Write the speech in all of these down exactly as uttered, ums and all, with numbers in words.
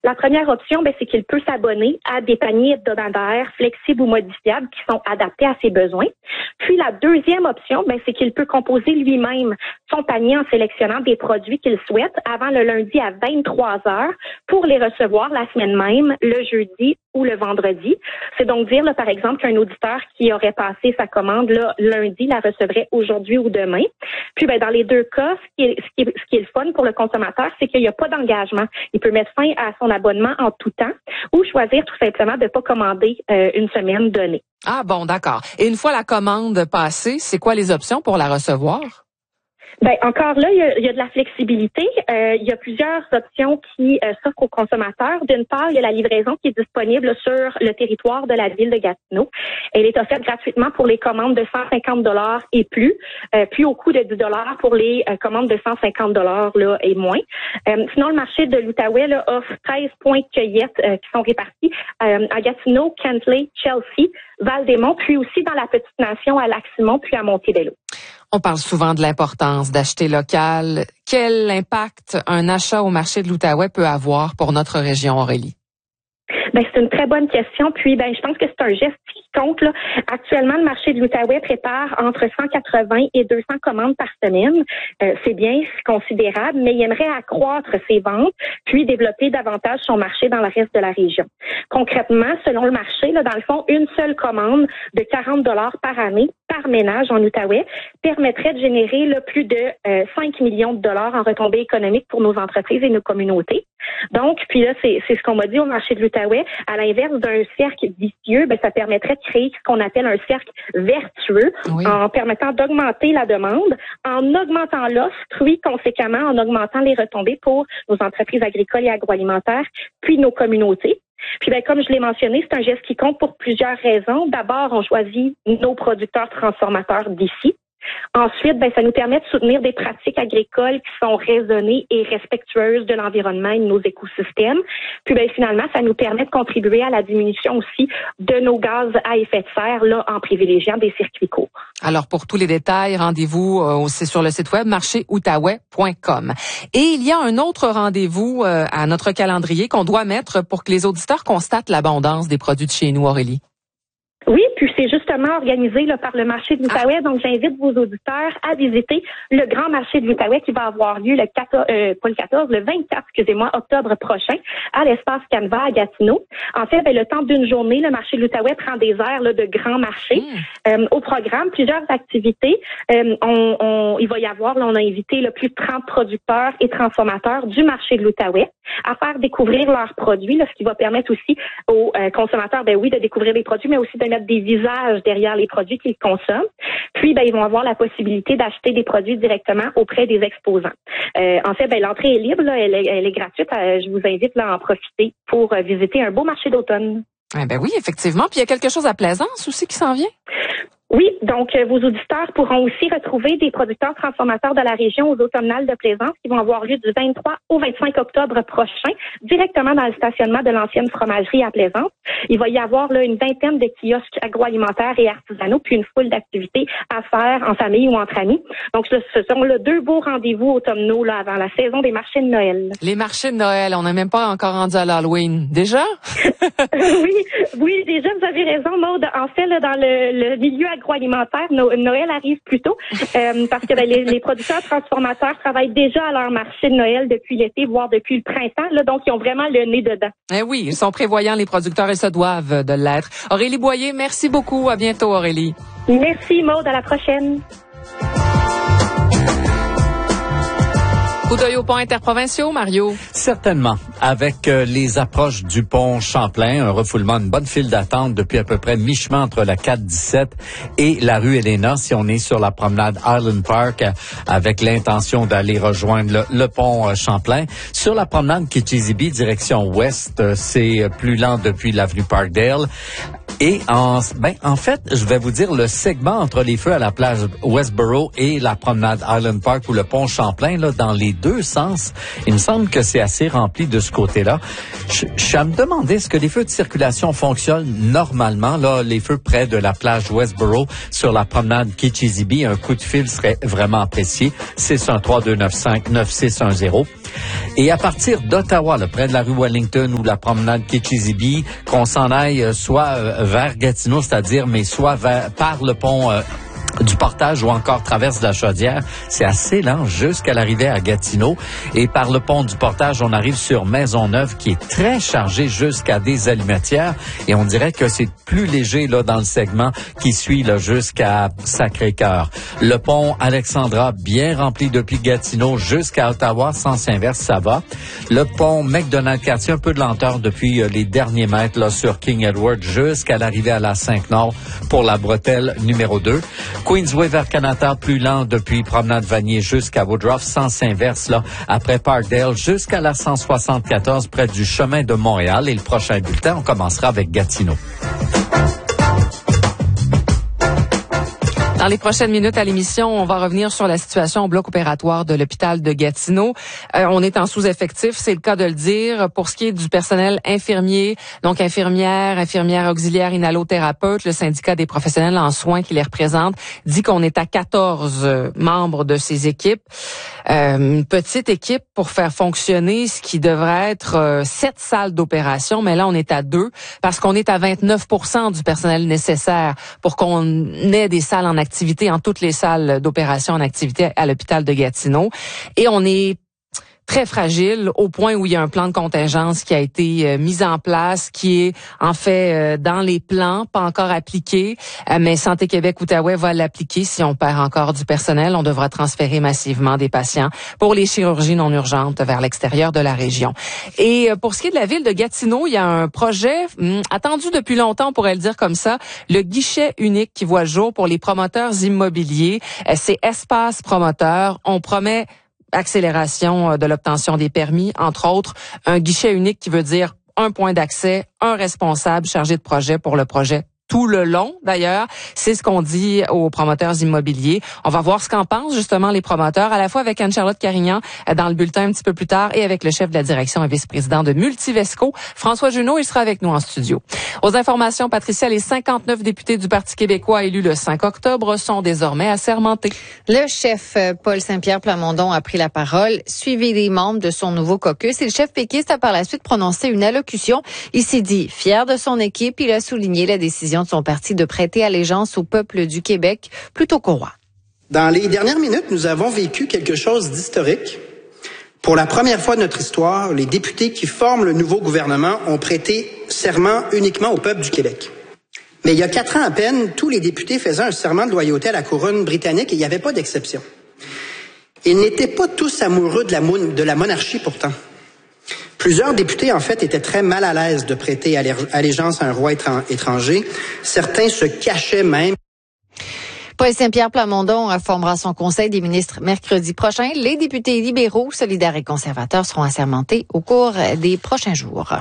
La première option, ben, c'est qu'il peut s'abonner à des paniers hebdomadaires flexibles ou modifiables qui sont adaptés à ses besoins. Puis la deuxième option, ben, c'est qu'il peut composer lui-même son panier en sélectionnant des produits qu'il souhaite avant le lundi à vingt-trois heures pour les recevoir la semaine même, le jeudi ou le vendredi. C'est donc dire, là, par exemple, qu'un auditeur qui aurait passé sa commande là, lundi la recevrait aujourd'hui ou demain. Puis ben, dans les deux cas, ce qui est, ce qui est, ce qui est le fun pour le consommateur, c'est qu'il n'y a pas d'engagement. Il peut mettre fin à son abonnement en tout temps ou choisir tout simplement de ne pas commander euh, une semaine donnée. Ah bon, d'accord. Et une fois la commande passée, c'est quoi les options pour la recevoir? Ben encore là, il y a, il y a de la flexibilité. Euh, il y a plusieurs options qui euh, s'offrent aux consommateurs. D'une part, il y a la livraison qui est disponible sur le territoire de la ville de Gatineau. Elle est offerte gratuitement pour les commandes de cent cinquante dollars et plus, euh, puis au coût de dix dollars pour les euh, commandes de cent cinquante dollars là et moins. Euh, sinon, le marché de l'Outaouais là, offre treize points de cueillette euh, qui sont répartis euh, à Gatineau, Kentley, Chelsea, Val-des-Monts, puis aussi dans la petite nation à Lac-Simon, puis à Montebello. On parle souvent de l'importance d'acheter local. Quel impact un achat au marché de l'Outaouais peut avoir pour notre région, Aurélie? Ben, c'est une très bonne question. Puis, ben, je pense que c'est un geste qui compte, là. Actuellement, le marché de l'Outaouais prépare entre cent quatre-vingts et deux cents commandes par semaine. Euh, c'est bien, c'est considérable, mais il aimerait accroître ses ventes, puis développer davantage son marché dans le reste de la région. Concrètement, selon le marché, là, dans le fond, une seule commande de quarante dollars par année par ménage en Outaouais permettrait de générer là, plus de euh, cinq millions de dollars en retombées économiques pour nos entreprises et nos communautés. Donc, puis là, c'est, c'est ce qu'on m'a dit au marché de l'Outaouais. À l'inverse d'un cercle vicieux, ben, ça permettrait de créer ce qu'on appelle un cercle vertueux oui. en permettant d'augmenter la demande, en augmentant l'offre, puis conséquemment en augmentant les retombées pour nos entreprises agricoles et agroalimentaires, puis nos communautés. Puis ben, comme je l'ai mentionné, c'est un geste qui compte pour plusieurs raisons. D'abord, on choisit nos producteurs transformateurs d'ici. Ensuite, ben, ça nous permet de soutenir des pratiques agricoles qui sont raisonnées et respectueuses de l'environnement et de nos écosystèmes. Puis, ben, finalement, ça nous permet de contribuer à la diminution aussi de nos gaz à effet de serre, là, en privilégiant des circuits courts. Alors, pour tous les détails, rendez-vous euh, aussi sur le site web marché outaouais point com. Et il y a un autre rendez-vous euh, à notre calendrier qu'on doit mettre pour que les auditeurs constatent l'abondance des produits de chez nous, Aurélie. Oui, puis c'est justement organisé là, par le marché de l'Outaouais. Ah. Donc, j'invite vos auditeurs à visiter le grand marché de l'Outaouais qui va avoir lieu le quatorze, euh, pas le quatorze, le vingt-quatre, excusez-moi, octobre prochain à l'espace Canva à Gatineau. En fait, ben, le temps d'une journée, le marché de l'Outaouais prend des airs là, de grand marché. Mmh. Euh, au programme, plusieurs activités. Euh, on, on, il va y avoir, là, on a invité là, plus de trente producteurs et transformateurs du marché de l'Outaouais à faire découvrir leurs produits, là, ce qui va permettre aussi aux euh, consommateurs, ben oui, de découvrir les produits, mais aussi de mettre des visages derrière les produits qu'ils consomment. Puis, ben, ils vont avoir la possibilité d'acheter des produits directement auprès des exposants. Euh, en fait, ben, l'entrée est libre, là, elle, est, elle est gratuite. Euh, je vous invite là, à en profiter pour euh, visiter un beau marché d'automne. Eh ben oui, effectivement. Puis, il y a quelque chose à Plaisance aussi qui s'en vient? Oui, donc euh, vos auditeurs pourront aussi retrouver des producteurs transformateurs de la région aux automnales de Plaisance qui vont avoir lieu du vingt-trois au vingt-cinq octobre prochain, directement dans le stationnement de l'ancienne fromagerie à Plaisance. Il va y avoir là une vingtaine de kiosques agroalimentaires et artisanaux, puis une foule d'activités à faire en famille ou entre amis. Donc, ce sont là deux beaux rendez-vous automnaux là avant la saison des marchés de Noël. Les marchés de Noël, on n'est même pas encore rendu à l'Halloween. Déjà? oui, oui, déjà, vous avez raison, Maude. En fait, là, dans le, le milieu agroalimentaire, no- Noël arrive plus tôt euh, parce que ben, les, les producteurs transformateurs travaillent déjà à leur marché de Noël depuis l'été, voire depuis le printemps. Là, donc, ils ont vraiment le nez dedans. Eh oui, ils sont prévoyants, les producteurs, et se doivent de l'être. Aurélie Boyer, merci beaucoup. À bientôt, Aurélie. Merci, Maude. À la prochaine. Coup d'œil aux ponts interprovinciaux, Mario. Certainement. Avec euh, les approches du pont Champlain, un refoulement, une bonne file d'attente depuis à peu près mi-chemin entre la quatre dix-sept et la rue Elena, si on est sur la promenade Island Park, euh, avec l'intention d'aller rejoindre le, le pont euh, Champlain. Sur la promenade Kitchissippi, direction ouest, euh, c'est plus lent depuis l'avenue Parkdale. Et en, ben, en fait, je vais vous dire le segment entre les feux à la plage Westboro et la promenade Island Park ou le pont Champlain, là, dans les deux sens. Il me semble que c'est assez rempli de ce côté-là. Je, je suis à me demander, est-ce que les feux de circulation fonctionnent normalement? Là, les feux près de la plage Westboro sur la promenade Kichizibi, un coup de fil serait vraiment apprécié. six un trois deux neuf cinq neuf six un zéro. Et à partir d'Ottawa, là, près de la rue Wellington ou la promenade Kichizibi, qu'on s'en aille soit euh, vers Gatineau, c'est-à-dire, mais soit vers, par le pont euh, du Portage ou encore traverse de la Chaudière, c'est assez lent jusqu'à l'arrivée à Gatineau. Et par le pont du Portage, on arrive sur Maisonneuve qui est très chargé jusqu'à des Alimentières. Et on dirait que c'est plus léger là dans le segment qui suit là jusqu'à Sacré-Cœur. Le pont Alexandra, bien rempli depuis Gatineau jusqu'à Ottawa, sens inverse, ça va. Le pont McDonald-Cartier, un peu de lenteur depuis euh, les derniers mètres là sur King Edward jusqu'à l'arrivée à la Cinq-Nord pour la bretelle numéro deux. Queensway vers Canada, plus lent depuis Promenade Vanier jusqu'à Woodruff, sens inverse là, après Parkdale jusqu'à la cent soixante-quatorze près du chemin de Montréal. Et le prochain bulletin, on commencera avec Gatineau. Dans les prochaines minutes à l'émission, on va revenir sur la situation au bloc opératoire de l'hôpital de Gatineau. Euh, on est en sous-effectif, c'est le cas de le dire. Pour ce qui est du personnel infirmier, donc infirmières, infirmières auxiliaires, inhalothérapeutes, le syndicat des professionnels en soins qui les représente dit qu'on est à quatorze membres de ces équipes. Euh, une petite équipe pour faire fonctionner ce qui devrait être euh, sept salles d'opération, mais là on est à deux parce qu'on est à vingt-neuf pour cent du personnel nécessaire pour qu'on ait des salles en activité. activité en toutes les salles d'opération en activité à l'hôpital de Gatineau. Et on est très fragile au point où il y a un plan de contingence qui a été euh, mis en place, qui est en fait euh, dans les plans, pas encore appliqué, euh, mais Santé Québec-Outaouais va l'appliquer. Si on perd encore du personnel, on devra transférer massivement des patients pour les chirurgies non urgentes vers l'extérieur de la région. Et euh, pour ce qui est de la ville de Gatineau, il y a un projet hum, attendu depuis longtemps, on pourrait le dire comme ça, le guichet unique qui voit le jour pour les promoteurs immobiliers. Euh, c'est Espace Promoteur. On promet accélération de l'obtention des permis, entre autres, un guichet unique qui veut dire un point d'accès, un responsable chargé de projet pour le projet tout le long, d'ailleurs. C'est ce qu'on dit aux promoteurs immobiliers. On va voir ce qu'en pensent justement les promoteurs, à la fois avec Anne-Charlotte Carignan dans le bulletin un petit peu plus tard et avec le chef de la direction et vice-président de Multivesco, François Junot. Il sera avec nous en studio. Aux informations, Patricia, les cinquante-neuf députés du Parti québécois élus le cinq octobre sont désormais assermentés. Le chef Paul Saint-Pierre Plamondon a pris la parole, suivi des membres de son nouveau caucus. Et le chef péquiste a par la suite prononcé une allocution. Il s'est dit fier de son équipe. Il a souligné la décision de son parti de prêter allégeance au peuple du Québec plutôt qu'au roi. Dans les dernières minutes, nous avons vécu quelque chose d'historique. Pour la première fois de notre histoire, les députés qui forment le nouveau gouvernement ont prêté serment uniquement au peuple du Québec. Mais il y a quatre ans à peine, tous les députés faisaient un serment de loyauté à la couronne britannique et il n'y avait pas d'exception. Ils n'étaient pas tous amoureux de la, mon- de la monarchie pourtant. Plusieurs députés, en fait, étaient très mal à l'aise de prêter allégeance à un roi étranger. Certains se cachaient même. Paul Saint-Pierre Plamondon formera son conseil des ministres mercredi prochain. Les députés libéraux, solidaires et conservateurs seront assermentés au cours des prochains jours.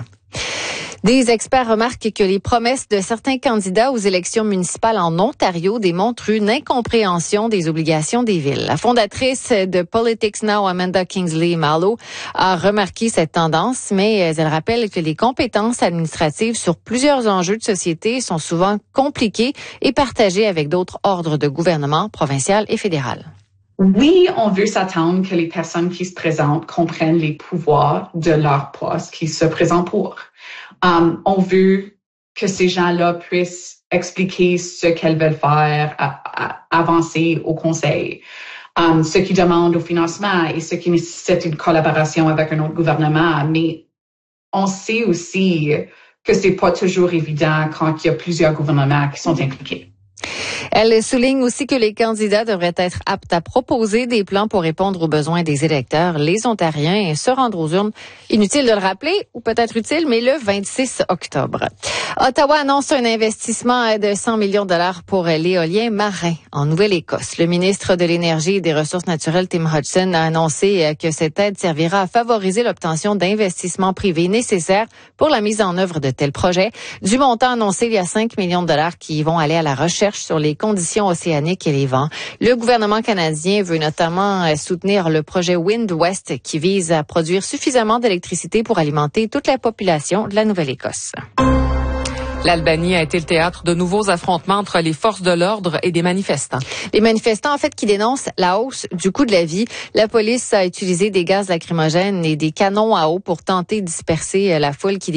Des experts remarquent que les promesses de certains candidats aux élections municipales en Ontario démontrent une incompréhension des obligations des villes. La fondatrice de Politics Now, Amanda Kingsley-Mallow, a remarqué cette tendance, mais elle rappelle que les compétences administratives sur plusieurs enjeux de société sont souvent compliquées et partagées avec d'autres ordres de gouvernement provincial et fédéral. Oui, on veut s'attendre que les personnes qui se présentent comprennent les pouvoirs de leur poste qu'ils se présentent pour. Um, on veut que ces gens-là puissent expliquer ce qu'elles veulent faire, à, à, avancer au conseil, um, ce qui demande au financement et ce qui nécessite une collaboration avec un autre gouvernement. Mais on sait aussi que c'est pas toujours évident quand il y a plusieurs gouvernements qui sont impliqués. Elle souligne aussi que les candidats devraient être aptes à proposer des plans pour répondre aux besoins des électeurs. Les Ontariens se rendre aux urnes. Inutile de le rappeler, ou peut-être utile, mais le vingt-six octobre. Ottawa annonce un investissement de cent millions de dollars pour l'éolien marin en Nouvelle-Écosse. Le ministre de l'Énergie et des Ressources naturelles, Tim Hodgson, a annoncé que cette aide servira à favoriser l'obtention d'investissements privés nécessaires pour la mise en œuvre de tels projets. Du montant annoncé, il y a cinq millions de dollars qui vont aller à la recherche sur les conditions océaniques et les vents. Le gouvernement canadien veut notamment soutenir le projet Wind West qui vise à produire suffisamment d'électricité pour alimenter toute la population de la Nouvelle-Écosse. L'Albanie a été le théâtre de nouveaux affrontements entre les forces de l'ordre et des manifestants. Les manifestants, en fait, qui dénoncent la hausse du coût de la vie. La police a utilisé des gaz lacrymogènes et des canons à eau pour tenter de disperser la foule qui